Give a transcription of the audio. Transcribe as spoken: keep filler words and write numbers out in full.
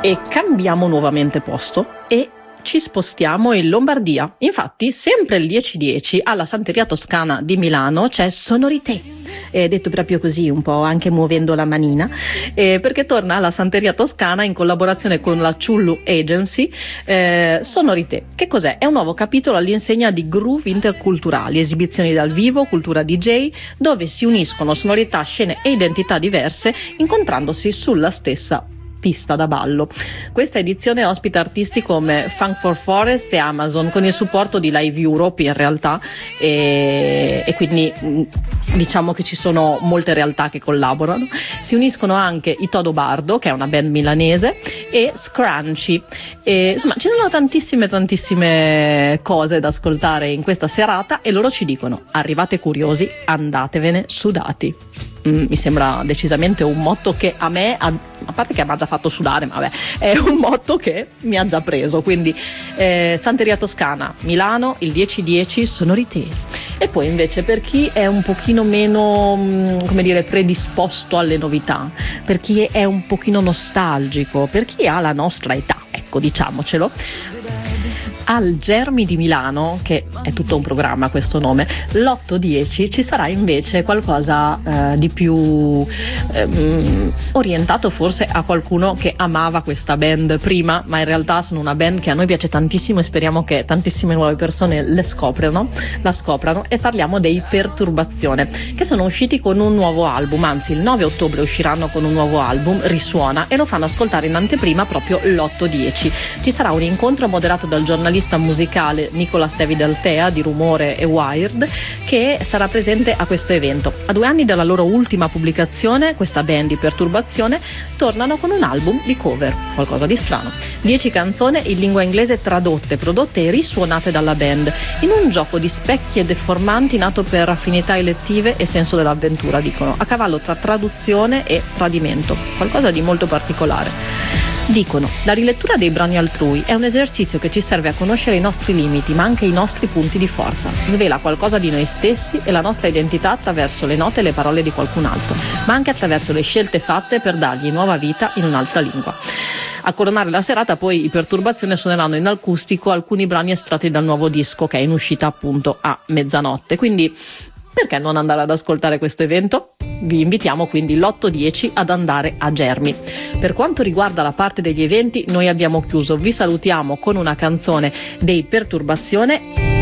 E cambiamo nuovamente posto e ci spostiamo in Lombardia. Infatti, sempre il dieci dieci alla Santeria Toscana di Milano c'è Sonorité, è detto proprio così, un po' anche muovendo la manina, eh, perché torna alla Santeria Toscana in collaborazione con la Chullu Agency eh, Sonorité. Che cos'è? È un nuovo capitolo all'insegna di groove interculturali, esibizioni dal vivo, cultura D J, dove si uniscono sonorità, scene e identità diverse, incontrandosi sulla stessa pista da ballo. Questa edizione ospita artisti come Funk for Forest e Amazon, con il supporto di Live Europe in realtà, e, e quindi diciamo che ci sono molte realtà che collaborano. Si uniscono anche i Todo Bardo, che è una band milanese, e Scrunchy. E, insomma, ci sono tantissime tantissime cose da ascoltare in questa serata e loro ci dicono: arrivate curiosi, andatevene sudati. Mm, mi sembra decisamente un motto che a me, a, a parte che mi ha già fatto sudare, ma vabbè, è un motto che mi ha già preso. Quindi eh, Santeria Toscana, Milano, il dieci dieci Sonorité. E poi invece per chi è un pochino meno, come dire, predisposto alle novità, per chi è un pochino nostalgico, per chi ha la nostra età, ecco, diciamocelo, al Germi di Milano, che è tutto un programma questo nome, l'otto dieci ci sarà invece qualcosa eh, di più ehm, orientato forse a qualcuno che amava questa band prima, ma in realtà sono una band che a noi piace tantissimo e speriamo che tantissime nuove persone le scoprano, la scoprano, e parliamo dei Perturbazione, che sono usciti con un nuovo album, anzi il nove ottobre usciranno con un nuovo album, Risuona, e lo fanno ascoltare in anteprima proprio l'otto dieci. Ci sarà un incontro moderato dal giornalista musicale Nicola Stevi Daltea di Rumore e Wired, che sarà presente a questo evento. A due anni dalla loro ultima pubblicazione, questa band di Perturbazione tornano con un album di cover, qualcosa di strano. Dieci canzoni in lingua inglese tradotte, prodotte e risuonate dalla band, in un gioco di specchi e deformanti nato per affinità elettive e senso dell'avventura, dicono, a cavallo tra traduzione e tradimento, qualcosa di molto particolare. Dicono: la rilettura dei brani altrui è un esercizio che ci serve a conoscere i nostri limiti, ma anche i nostri punti di forza. Svela qualcosa di noi stessi e la nostra identità attraverso le note e le parole di qualcun altro, ma anche attraverso le scelte fatte per dargli nuova vita in un'altra lingua. A coronare la serata poi i Perturbazione suoneranno in acustico alcuni brani estratti dal nuovo disco, che è in uscita appunto a mezzanotte. Quindi perché non andare ad ascoltare questo evento? Vi invitiamo quindi l'otto dieci ad andare a Germi. Per quanto riguarda la parte degli eventi, noi abbiamo chiuso. Vi salutiamo con una canzone dei Perturbazione